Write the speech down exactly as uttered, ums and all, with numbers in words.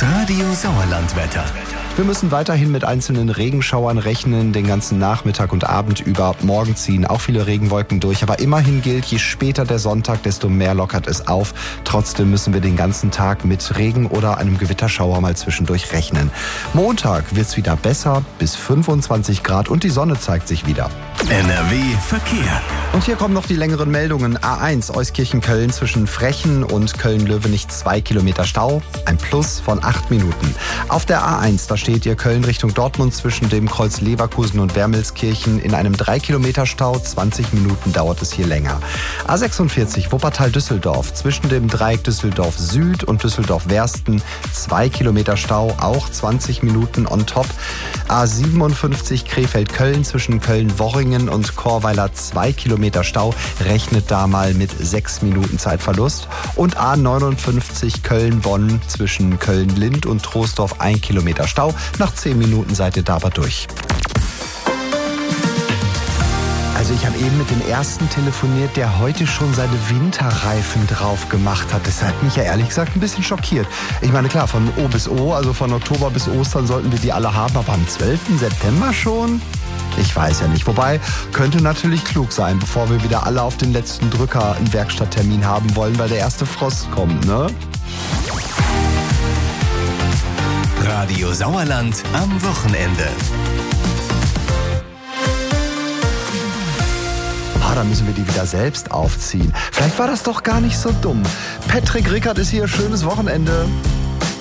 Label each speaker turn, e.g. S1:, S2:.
S1: Radio Sauerlandwetter.
S2: Wir müssen weiterhin mit einzelnen Regenschauern rechnen, den ganzen Nachmittag und Abend über. Morgen ziehen auch viele Regenwolken durch, aber immerhin gilt, je später der Sonntag, desto mehr lockert es auf. Trotzdem müssen wir den ganzen Tag mit Regen oder einem Gewitterschauer mal zwischendurch rechnen. Montag wird's wieder besser, bis fünfundzwanzig Grad und die Sonne zeigt sich wieder.
S1: N R W Verkehr.
S2: Und hier kommen noch die längeren Meldungen. A eins Euskirchen-Köln zwischen Frechen und Köln-Löwenich zwei Kilometer Stau, ein Plus von acht Minuten. Auf der A eins, da steht ihr Köln Richtung Dortmund zwischen dem Kreuz Leverkusen und Wermelskirchen in einem drei Kilometer Stau, zwanzig Minuten dauert es hier länger. A sechsundvierzig Wuppertal-Düsseldorf zwischen dem Dreieck Düsseldorf Süd und Düsseldorf-Wersten, zwei Kilometer Stau, auch zwanzig Minuten on top. A siebenundfünfzig Krefeld-Köln zwischen Köln-Worringen und Chorweiler, zwei Kilometer Stau, rechnet da mal mit sechs Minuten Zeitverlust. Und A neunundfünfzig Köln-Bonn zwischen Köln-Lind und Troisdorf, ein Kilometer Stau. Nach zehn Minuten seid ihr da aber durch. Also ich habe eben mit dem ersten telefoniert, der heute schon seine Winterreifen drauf gemacht hat. Das hat mich ja ehrlich gesagt ein bisschen schockiert. Ich meine, klar, von O bis O, also von Oktober bis Ostern sollten wir die alle haben, aber am zwölften September schon? Ich weiß ja nicht. Wobei, könnte natürlich klug sein, bevor wir wieder alle auf den letzten Drücker einen Werkstatttermin haben wollen, weil der erste Frost kommt, ne?
S1: Radio Sauerland am Wochenende.
S2: Ah, da müssen wir die wieder selbst aufziehen. Vielleicht war das doch gar nicht so dumm. Patrick Rickert ist hier, schönes Wochenende.